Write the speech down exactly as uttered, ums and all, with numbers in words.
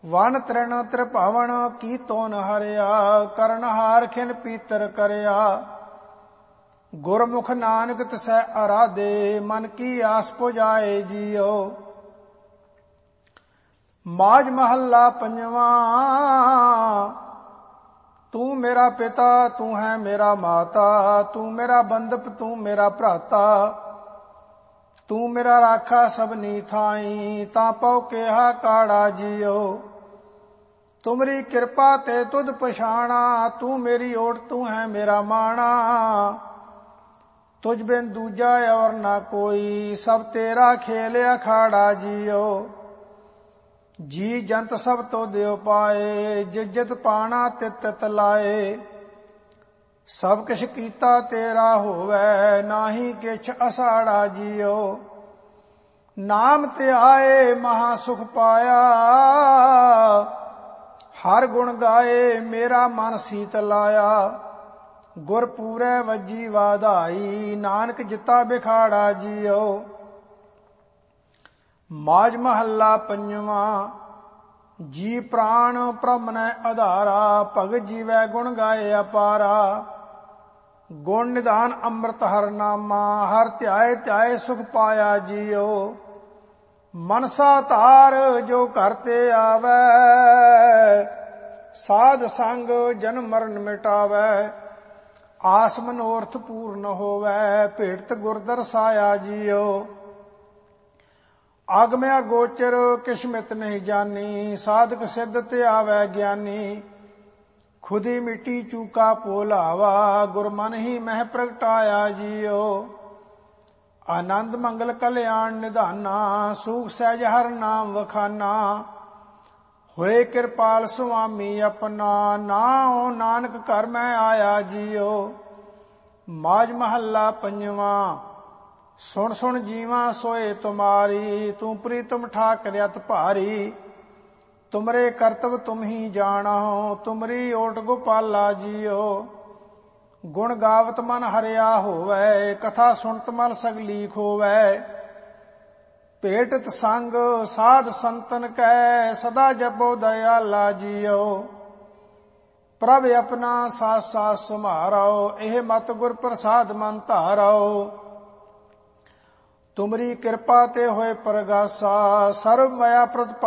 One ਤ੍ਰਿਣ ਤ੍ਰਿਭਵਨ ਕੀ ਤੋਨ ਹਰਿਆ, ਕਰਨ ਹਾਰ ਖਿਨ ਪੀਤਰ ਕਰਿਆ। ਗੁਰਮੁਖ ਨਾਨਕ ਤਿਸੈ ਅਰਾਧੇ, ਮਨ ਕੀ ਆਸ ਪੁਜਾਏ ਜੀਓ। ਮਾਝ ਮਹੱਲਾ ਪੰਜਵਾਂ। ਤੂੰ ਮੇਰਾ ਪਿਤਾ ਤੂੰ ਹੈ ਮੇਰਾ ਮਾਤਾ, ਤੂੰ ਮੇਰਾ ਬੰਧਪ ਤੂੰ ਮੇਰਾ ਭਰਾਤਾ। ਤੂੰ ਮੇਰਾ ਰਾਖਾ ਸਭਨੀ ਥਾਈ, ਤਾਂ ਪਉ ਕਿਹਾ ਕਾੜਾ ਜੀਓ। ਤੁਮਰੀ ਕਿਰਪਾ ਤੇ ਤੁਧ ਪਛਾਣਾ, ਤੂੰ ਮੇਰੀ ਓਟ ਤੂੰ ਹੈ ਮੇਰਾ ਮਾਣਾ। ਤੁਝ ਬਿਨ ਦੂਜਾ ਔਰ ਨਾ ਕੋਈ, ਸਭ ਤੇਰਾ ਖੇਲ ਅਖਾੜਾ ਜੀਓ। ਜੀ ਜੰਤ ਸਭ ਤੋ ਦਿਓ ਪਾਏ, ਜਿਜਤ ਪਾਣਾ ਤਿਤ ਤਿਤ ਲਾਏ। ਸਭ ਕਿਛ ਕੀਤਾ ਤੇਰਾ ਹੋਵੈ, ਨਾਹੀ ਕਿਛ ਅਸਾੜਾ ਜੀਓ। ਨਾਮ ਧਿਆਏ ਮਹਾ ਸੁਖ ਪਾਇਆ, ਹਰ ਗੁਣ ਗਾਏ ਮੇਰਾ ਮਨ ਸੀਤ ਲਾਇਆ। ਗੁਰ ਪੂਰੈ ਵੱਜੀ ਵਾਧਾਈ, ਨਾਨਕ ਜਿਤਾ ਬਿਖਾੜਾ ਜੀਓ। ਮਾਝ ਮਹੱਲਾ ਪੰਜਵਾਂ। ਜੀ ਪ੍ਰਾਣ ਭ੍ਰਮਨੈ ਆਧਾਰਾ, ਭਗਤ ਜੀਵੈ ਗੁਣ ਗਾਏ ਅਪਾਰਾ। ਗੁਣ ਨਿਧਾਨ ਅੰਮ੍ਰਿਤ ਹਰ ਨਾਮਾ, ਹਰ ਧਿਆਏ ਧਿਆਏ ਸੁਖ ਪਾਇਆ ਜੀਓ। ਮਨਸਾ ਧਾਰ ਜੋ ਘਰ ਤੇ ਆਵੈ, ਸਾਧ ਸੰਗ ਜਨਮ ਮਰਨ ਮਿਟਾਵੈ। ਆਸ ਮਨੋਰਥ ਪੂਰਨ ਹੋਵੈ, ਭੇਟਤ ਗੁਰ ਦਰਸਾਇਆ ਜੀਓ। ਆਗਮਿਆ ਗੋਚਰ ਕਿਸਮਤ ਨਹੀਂ ਜਾਨੀ, ਸਾਧਕ ਸਿੱਧ ਤੇ ਆਵੈ ਗਿਆਨੀ। ਖੁਦੀ ਮਿੱਟੀ ਚੂਕਾ ਭੋਲਾਵਾ, ਗੁਰ ਮਨ ਹੀ ਮਹਿ ਪ੍ਰਗਟਾਇਆ ਜੀਓ। ਆਨੰਦ ਮੰਗਲ ਕਲਿਆਣ ਨਿਧਾਨਾ, ਸੂਖ ਸਹਿਜ ਹਰ ਨਾਮ ਵਖਾਨਾ। ਹੋਏ ਕਿਰਪਾਲ ਸੁਆਮੀ ਆਪਣਾ, ਨਾਉ ਨਾਨਕ ਘਰ ਮੈਂ ਆਇਆ ਜੀਓ। ਮਾਝ ਮਹੱਲਾ ਪੰਜਵਾਂ। ਸੁਣ ਸੁਣ ਜੀਵਾਂ ਸੋਏ ਤੁਮਾਰੀ, ਤੂੰ ਪ੍ਰੀਤਮ ਠਾਕਰ ਅਤ ਭਾਰੀ। ਤੁਮਰੇ ਕਰਤਵ ਤੁਮ ਹੀ ਜਾਣੋ, ਤੁਮਰੀ ਓਟ ਗੋਪਾਲਾ ਜੀਓ। ਗੁਣ ਗਾਵਤ ਮਨ ਹਰਿਆ ਹੋਵੈ, ਕਥਾ ਸੁਣਤ ਮਨ ਸਗਲੀ ਖੋਵੈ। ਭੇਟਤ ਸੰਗ ਸਾਧ ਸੰਤਨ ਕੈ, ਸਦਾ ਜਪੋ ਦਇਆਲਾ ਜੀਓ। ਪ੍ਰਭ ਆਪਣਾ ਸਾਥ ਸਾਥ ਸੁਮਾਰੋ, ਇਹ ਮਤ ਗੁਰ ਪ੍ਰਸਾਦ ਮਨ ਧਾਰੋ। ਤੁਮਰੀ ਕਿਰਪਾ ਤੇ ਹੋਏ ਪ੍ਰਗਾਸਾ, ਸਰਬ ਮਾਇਆ ਪ੍ਰਤ